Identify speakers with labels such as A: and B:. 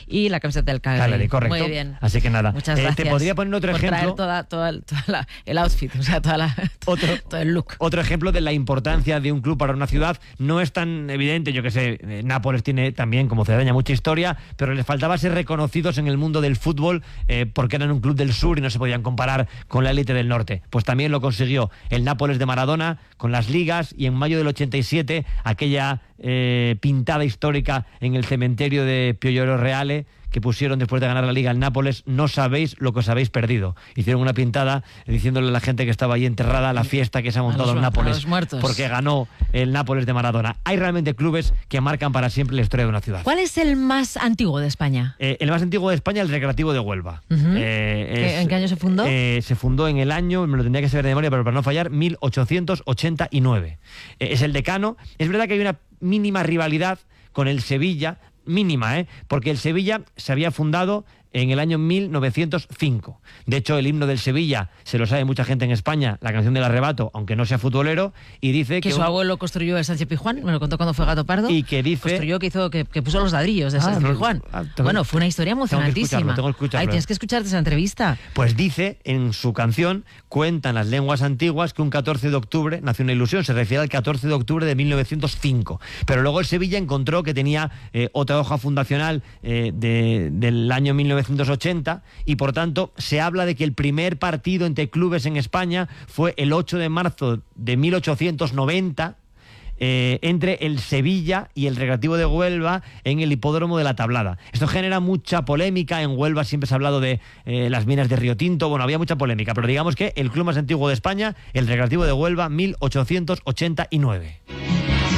A: y la camiseta del Cagliari.
B: Correcto.
A: Muy bien.
B: Así que nada.
A: Muchas gracias.
B: Te podría poner otro ejemplo.
A: Traer el outfit, o sea, todo el look.
B: Otro ejemplo de la importancia de un club para una ciudad. No es tan evidente, yo que sé, Nápoles tiene también como ciudadanía mucha historia, pero les faltaba ser reconocidos en el mundo del fútbol porque eran un club del sur y no se podían comparar con la élite del norte. Pues también lo consiguió el Nápoles de Maradona con las ligas, y en mayo del 87 aquella pintada histórica en el cementerio de Poggio Reale que pusieron después de ganar la Liga al Nápoles: no sabéis lo que os habéis perdido. Hicieron una pintada diciéndole a la gente que estaba ahí enterrada la fiesta que se ha montado en Nápoles porque ganó el Nápoles de Maradona. Hay realmente clubes que marcan para siempre la historia de una ciudad.
A: ¿Cuál es el más antiguo de España?
B: El más antiguo de España, el Recreativo de Huelva.
A: ¿En qué año se fundó?
B: Se fundó en el año, me lo tendría que saber de memoria, pero para no fallar, 1889. Es el decano. Es verdad que hay una mínima rivalidad con el Sevilla, mínima, porque el Sevilla se había fundado en el año 1905. De hecho, el himno del Sevilla se lo sabe mucha gente en España, la canción del Arrebato, aunque no sea futbolero, y dice que
A: su abuelo construyó el Sánchez Pizjuán, me lo contó cuando fue Gato Pardo.
B: Y que dice...
A: Construyó, que puso los ladrillos de Sánchez Pizjuán. Bueno, fue una historia emocionantísima.
B: Tengo que escucharlo.
A: Ay, tienes que escucharte esa entrevista.
B: Pues dice, en su canción, cuentan las lenguas antiguas que un 14 de octubre nació una ilusión. Se refiere al 14 de octubre de 1905. Pero luego el Sevilla encontró que tenía otra hoja fundacional del año 1980, y por tanto se habla de que el primer partido entre clubes en España fue el 8 de marzo de 1890 entre el Sevilla y el Recreativo de Huelva en el hipódromo de la Tablada. Esto genera mucha polémica. En Huelva siempre se ha hablado de las minas de Río Tinto. Bueno, había mucha polémica, pero digamos que el club más antiguo de España, el Recreativo de Huelva, 1889.